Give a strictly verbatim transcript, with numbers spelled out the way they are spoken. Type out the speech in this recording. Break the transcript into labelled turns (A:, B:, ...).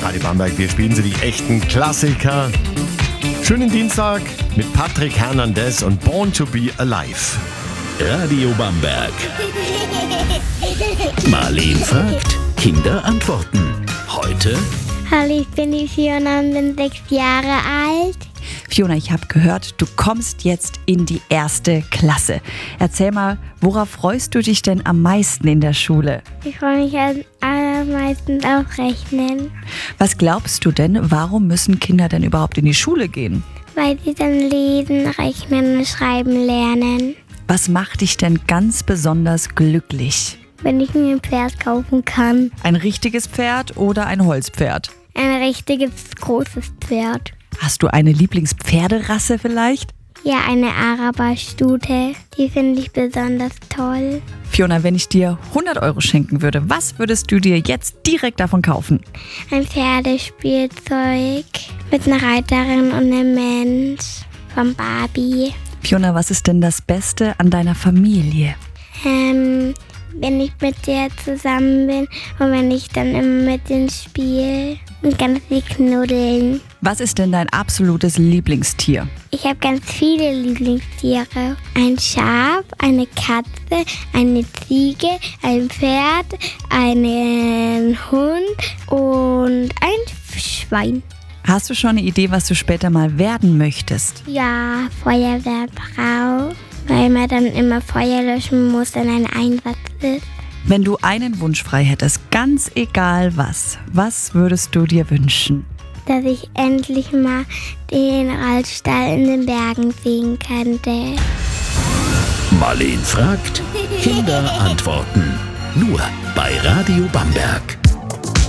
A: Radio Bamberg, wir spielen sie die echten Klassiker. Schönen Dienstag mit Patrick Hernandez und Born to be Alive.
B: Radio Bamberg. Marleen fragt, Kinder antworten. Heute:
C: Hallo, ich bin die Fiona und bin sechs Jahre alt.
D: Fiona, ich habe gehört, du kommst jetzt in die erste Klasse. Erzähl mal, worauf freust du dich denn am meisten in der Schule?
C: Ich freue mich am allermeisten auf Rechnen,
D: Was glaubst du denn, warum müssen Kinder denn überhaupt in die Schule gehen?
C: weil sie dann lesen, rechnen und schreiben lernen.
D: Was macht dich denn ganz besonders glücklich?
C: Wenn ich mir ein Pferd kaufen kann.
D: Ein richtiges Pferd oder ein Holzpferd?
C: Ein richtiges, großes Pferd.
D: Hast du eine Lieblingspferderasse vielleicht?
C: Ja, eine Araberstute. Die finde ich besonders toll.
D: Fiona, wenn ich dir hundert Euro schenken würde, was würdest du dir jetzt direkt davon kaufen?
C: Ein Pferdespielzeug mit einer Reiterin und einem Mensch von Barbie.
D: Fiona, was ist denn das Beste an deiner Familie?
C: Ähm, wenn ich mit der zusammen bin und wenn ich dann immer mit denen spiele und ganz viel knuddeln.
D: Was ist denn dein absolutes Lieblingstier?
C: Ich habe ganz viele Lieblingstiere. Ein Schaf, eine Katze, eine Ziege, ein Pferd, einen Hund und ein Schwein.
D: Hast du schon eine Idee, was du später mal werden möchtest?
C: Ja, Feuerwehrfrau, weil man dann immer Feuer löschen muss, wenn ein Einsatz ist.
D: Wenn du einen Wunsch frei hättest, ganz egal was, was würdest du dir wünschen?
C: Dass ich endlich mal den Reitstall in den Bergen sehen könnte.
B: Marleen fragt, Kinder antworten. Nur bei Radio Bamberg.